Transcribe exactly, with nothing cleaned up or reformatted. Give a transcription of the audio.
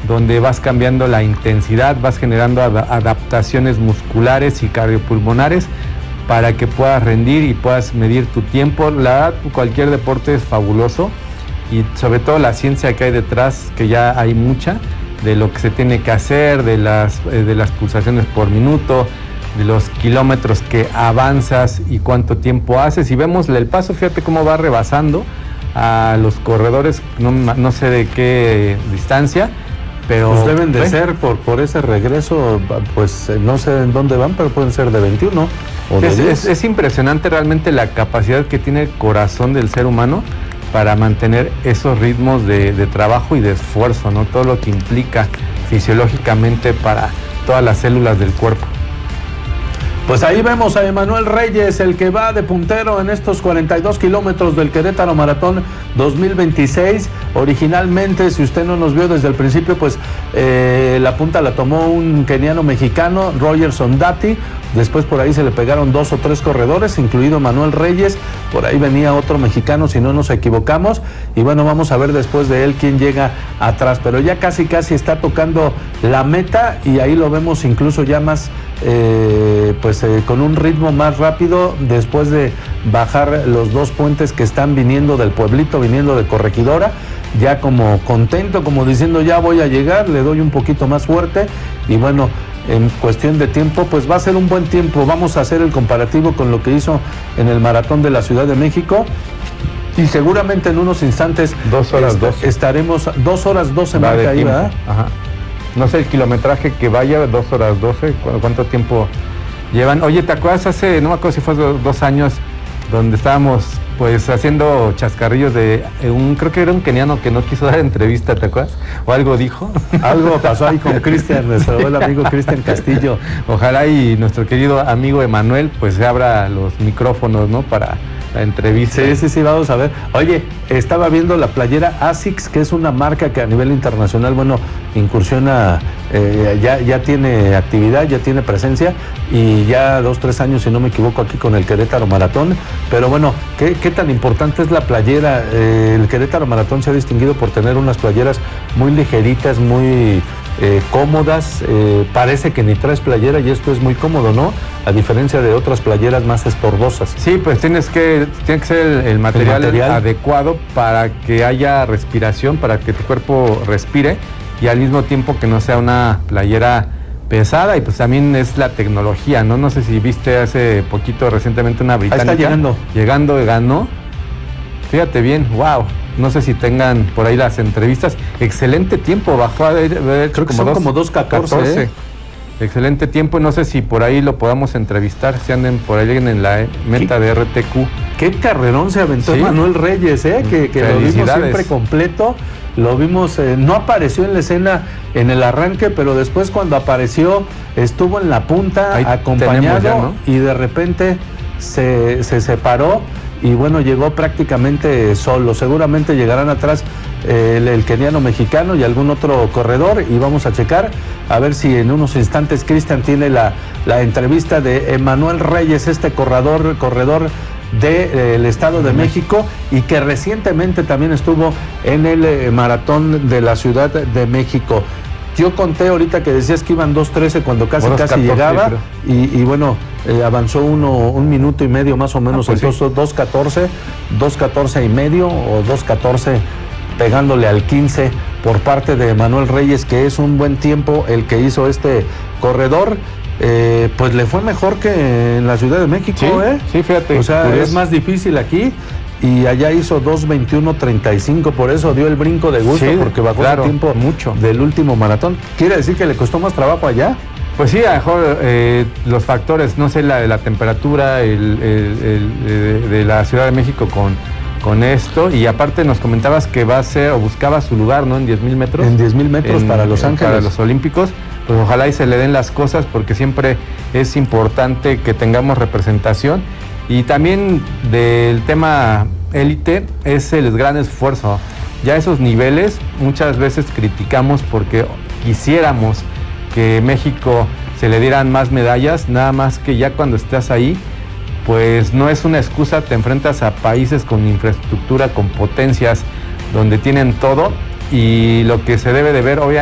donde vas cambiando la intensidad, vas generando ad- adaptaciones musculares y cardiopulmonares para que puedas rendir y puedas medir tu tiempo. La verdad, cualquier deporte es fabuloso y sobre todo la ciencia que hay detrás, que ya hay mucha, de lo que se tiene que hacer, de las, eh, de las pulsaciones por minuto, de los kilómetros que avanzas y cuánto tiempo haces. Y vemos el paso, fíjate cómo va rebasando a los corredores, no, no sé de qué distancia, pero pues deben de ¿eh? ser por, por ese regreso, pues no sé en dónde van, pero pueden ser de veintiuno o de es, diez. es, es impresionante realmente la capacidad que tiene el corazón del ser humano para mantener esos ritmos de, de trabajo y de esfuerzo, ¿no? Todo lo que implica fisiológicamente para todas las células del cuerpo. Pues ahí vemos a Emanuel Reyes, el que va de puntero en estos cuarenta y dos kilómetros del Querétaro Maratón dos mil veintiséis. Originalmente, si usted no nos vio desde el principio, pues eh, la punta la tomó un keniano mexicano, Roger Sondati. Después por ahí se le pegaron dos o tres corredores, incluido Manuel Reyes. Por ahí venía otro mexicano, si no nos equivocamos. Y bueno, vamos a ver después de él quién llega atrás. Pero ya casi casi está tocando la meta y ahí lo vemos incluso ya más, eh, pues eh, con un ritmo más rápido después de bajar los dos puentes que están viniendo del pueblito, viniendo de Corregidora. Ya como contento, como diciendo ya voy a llegar, le doy un poquito más fuerte y bueno, en cuestión de tiempo, pues va a ser un buen tiempo. Vamos a hacer el comparativo con lo que hizo en el Maratón de la Ciudad de México y seguramente en unos instantes Dos horas est- doce. estaremos, dos horas doce Va marca de ahí, tiempo. ¿verdad? Ajá. No sé el kilometraje que vaya, dos horas doce, ¿cu- ¿cuánto tiempo llevan? Oye, ¿te acuerdas hace, no me acuerdo si fue do- dos años, donde estábamos pues haciendo chascarrillos de eh, un, creo que era un keniano que no quiso dar entrevista, ¿te acuerdas? O algo dijo. Algo pasó ahí con Cristian, nuestro buen amigo Cristian Castillo. Ojalá y nuestro querido amigo Emanuel pues se abra los micrófonos, ¿no? Para la entrevista. Sí, sí, sí, vamos a ver. Oye, estaba viendo la playera ASICS, que es una marca que a nivel internacional, bueno, incursiona, eh, ya, ya tiene actividad, ya tiene presencia y ya dos, tres años, si no me equivoco, aquí con el Querétaro Maratón. Pero bueno, ¿qué, qué tan importante es la playera? Eh, el Querétaro Maratón se ha distinguido por tener unas playeras muy ligeritas, muy eh, cómodas. Eh, parece que ni traes playera y esto es muy cómodo, ¿no? A diferencia de otras playeras más estorbosas. Sí, pues tienes que, tiene que ser el, el, material El material. adecuado para que haya respiración, para que tu cuerpo respire y al mismo tiempo que no sea una playera pesada. Y pues también es la tecnología, ¿no? No sé si viste hace poquito recientemente una británica. Ahí está llegando. Llegando, ganó. Fíjate bien, wow. No sé si tengan por ahí las entrevistas. Excelente tiempo, bajó a ver, ver Creo que son como dos catorce, ¿eh? Excelente tiempo, no sé si por ahí lo podamos entrevistar, si anden por ahí en la meta ¿Qué? de R T Q. Qué carrerón se aventó Sí. Manuel Reyes, ¿eh? Que, que lo vimos Felicidades. siempre completo. Lo vimos, eh, no apareció en la escena en el arranque, pero después cuando apareció estuvo en la punta, Ahí acompañado tenemos ya, ¿no? y de repente se, se separó y bueno, llegó prácticamente solo. Seguramente llegarán atrás eh, el, el keniano mexicano y algún otro corredor y vamos a checar a ver si en unos instantes Cristian tiene la, la entrevista de Emanuel Reyes, este corredor, corredor del Estado de México y que recientemente también estuvo en el eh, Maratón de la Ciudad de México. Yo conté ahorita que decías que iban dos trece cuando casi dos casi catorce, llegaba creo. y, y bueno, eh, avanzó uno, un minuto y medio más o menos, Ah, pues entonces sí. dos catorce, dos catorce y medio o dos catorce pegándole al quince por parte de Manuel Reyes, que es un buen tiempo el que hizo este corredor. Eh, pues le fue mejor que en la Ciudad de México, Sí, ¿eh? sí, fíjate. O sea, curioso. es más difícil aquí y allá hizo dos veintiuno treinta y cinco, por eso dio el brinco de gusto, Sí, porque bajó claro, su tiempo mucho. del último maratón. ¿Quiere decir que le costó más trabajo allá? Pues sí, a lo mejor eh, los factores, no sé, la de la temperatura el, el, el, de, de la Ciudad de México con, con esto, y aparte nos comentabas que va a ser, o buscaba su lugar, ¿no? En diez mil metros. En diez mil metros En- para Los en- Ángeles. Para los Olímpicos, pues ojalá y se le den las cosas, porque siempre es importante que tengamos representación. Y también del tema élite es el gran esfuerzo. Ya esos niveles muchas veces criticamos porque quisiéramos que México se le dieran más medallas, nada más que ya cuando estás ahí, pues no es una excusa, te enfrentas a países con infraestructura, con potencias, donde tienen todo, y lo que se debe de ver, obviamente,